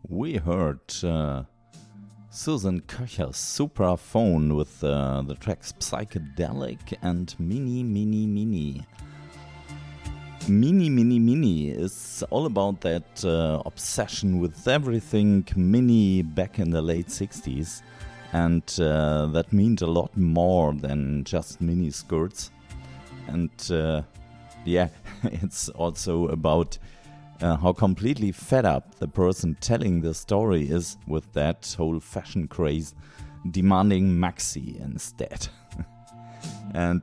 We heard Susan Köcher's Supraphone with the tracks Psychedelic and Mini Mini Mini. Mini Mini Mini is all about that obsession with everything mini back in the late 60s. And that means a lot more than just mini skirts. And it's also about how completely fed up the person telling the story is with that whole fashion craze, demanding maxi instead. And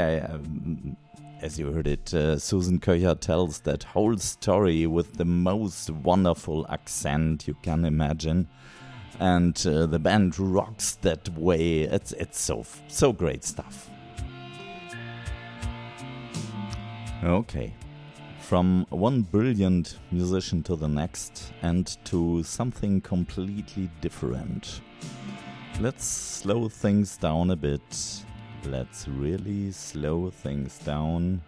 as you heard it, Susan Köcher tells that whole story with the most wonderful accent you can imagine. And the band rocks that way. It's so great stuff. Okay. From one brilliant musician to the next and to something completely different. Let's slow things down a bit. Let's really slow things down.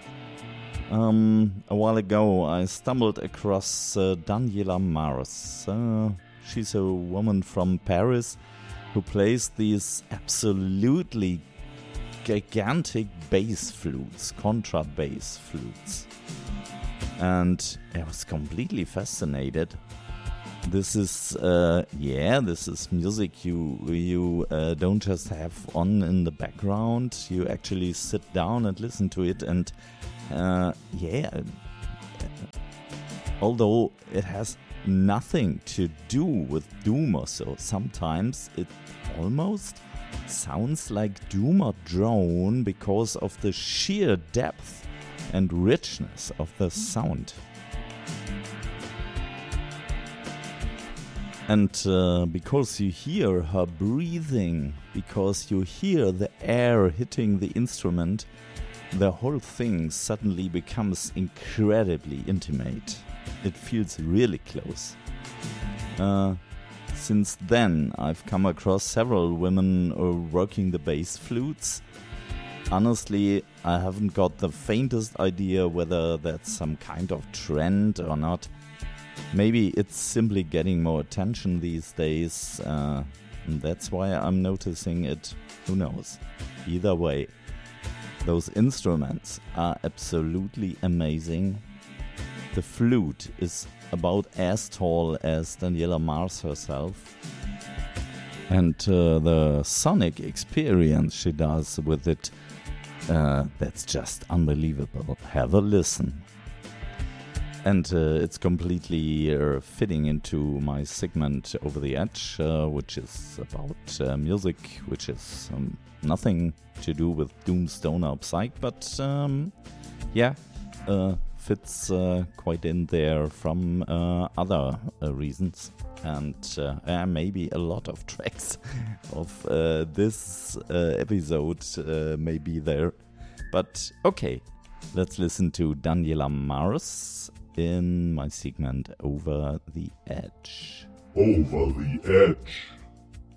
A while ago I stumbled across Daniela Mars. She's a woman from Paris who plays these absolutely gigantic bass flutes, contrabass flutes. And I was completely fascinated. This is music you don't just have on in the background. You actually sit down and listen to it. And although it has nothing to do with doom or so, sometimes it almost sounds like doom or drone because of the sheer depth and richness of the sound. And because you hear her breathing, because you hear the air hitting the instrument, the whole thing suddenly becomes incredibly intimate. It feels really close. Since then, I've come across several women working the bass flutes. Honestly, I haven't got the faintest idea whether that's some kind of trend or not. Maybe it's simply getting more attention these days. And that's why I'm noticing it. Who knows? Either way, those instruments are absolutely amazing. The flute is about as tall as Daniela Mars herself. And the sonic experience she does with it, that's just unbelievable. Have a listen. And it's completely fitting into my segment Over the Edge, which is about music, which is nothing to do with doom, stoner, or psych, but fits quite in there from other reasons. And maybe a lot of tracks of this episode may be there. But okay, let's listen to Daniela Mars in my segment Over the Edge. Over the Edge.